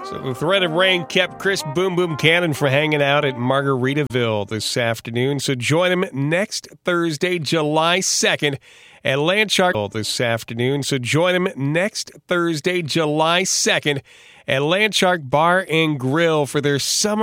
So the threat of rain kept Chris Boom Boom Cannon from hanging out at Margaritaville this afternoon. So join him next Thursday, July 2nd at Landshark this afternoon. So join him next Thursday, July 2nd at Landshark Bar and Grill for their summer